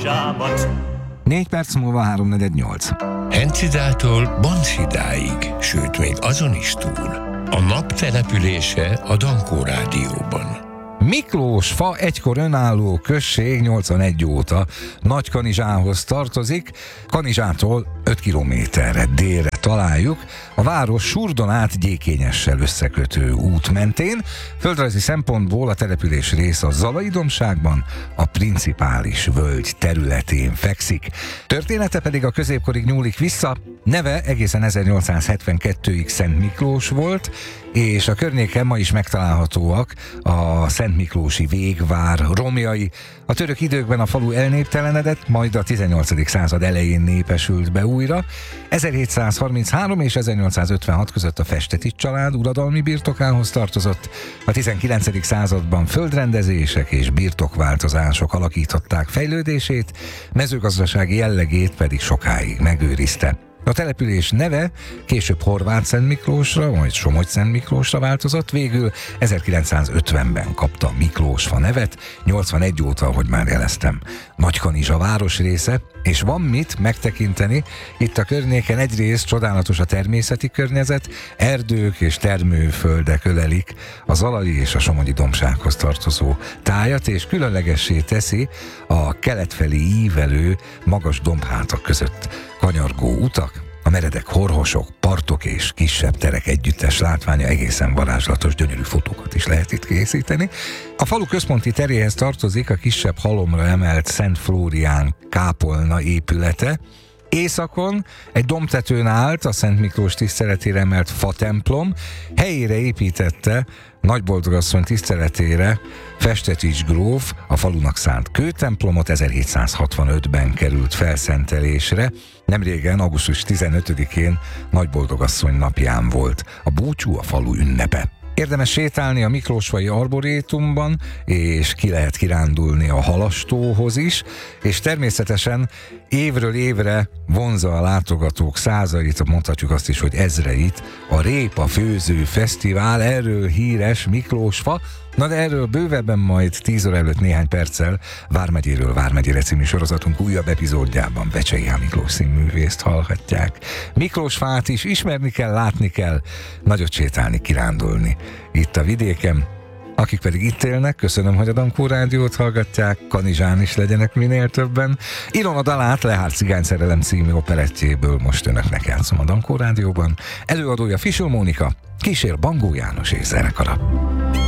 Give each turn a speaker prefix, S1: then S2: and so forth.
S1: zsábat.
S2: 4 perc múlva 3:48.
S3: Hencidától Banszidáig, sőt még azon is túl. A nap települése a Dankó Rádióban.
S2: Miklósfa egykor önálló község, 81 óta Nagykanizsához tartozik. Kanizsától 5 kilométerre délre találjuk, a város Surdon át Gyékényessel összekötő út mentén. Földrajzi szempontból a település része a Zalai-dombságban, a Principális völgy területén fekszik. Története pedig a középkorig nyúlik vissza, neve egészen 1872-ig Szent Miklós volt, és a környéken ma is megtalálhatóak a Szent Miklósi végvár romjai. A török időkben a falu elnéptelenedett, majd a 18. század elején népesült be újra. 1733 és 1856 között a Festetics család uradalmi birtokához tartozott. A 19. században földrendezések és birtokváltozások alakították fejlődését, mezőgazdasági jellegét pedig sokáig megőrizte. A település neve később Horváth Szent Miklósra, majd Somogy Szent Miklósra változott, végül 1950-ben kapta Miklósfa nevet, 81 óta, ahogy már jeleztem, Nagykanizsa városrésze, és van mit megtekinteni. Itt a környéken egyrészt csodálatos a természeti környezet, erdők és termőföldek ölelik a Zalai és a Somogyi-dombsághoz tartozó tájat, és különlegessé teszi a kelet felé ívelő magas dombhátak között kanyargó utak, a meredek horhosok, partok és kisebb terek együttes látványa, egészen varázslatos, gyönyörű fotókat is lehet itt készíteni. A falu központi teréhez tartozik a kisebb halomra emelt Szent Flórián kápolna épülete. Északon egy dombtetőn állt a Szent Miklós tiszteletére emelt fatemplom, helyére építette Nagyboldogasszony tiszteletére Festetics gróf a falunak szánt kőtemplomot, 1765-ben került felszentelésre. Nemrégen, augusztus 15-én Nagyboldogasszony napján volt a búcsú, a falu ünnepe. Érdemes sétálni a miklósfai arborétumban, és ki lehet kirándulni a halastóhoz is, és természetesen évről évre vonzza a látogatók százait, mondhatjuk azt is, hogy ezreit, a Répa Főző Fesztivál, erről híres Miklósfa. Na de erről bővebben majd 10 óra előtt néhány perccel Vármegyéről Vármegyére című sorozatunk újabb epizódjában Becsei H. Miklós színművészt hallhatják. Miklósfát is ismerni kell, látni kell, nagyot sétálni, kirándulni itt a vidéken. Akik pedig itt élnek, köszönöm, hogy a Dankó Rádiót hallgatják, Kanizsán is legyenek minél többen. Ilona dalát Lehár cigányszerelem című operettjéből most önöknek játszom a Dankó Rádióban. Előadója Fischer Mónika, kísér Bangó János és zenekara.